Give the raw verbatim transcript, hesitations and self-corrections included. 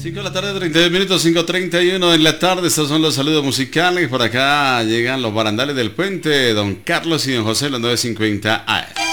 cinco de la tarde, treinta y dos minutos, cinco treinta y uno en la tarde. Estos son los saludos musicales. Por acá llegan los barandales del puente, don Carlos y don José, los nueve cincuenta A F.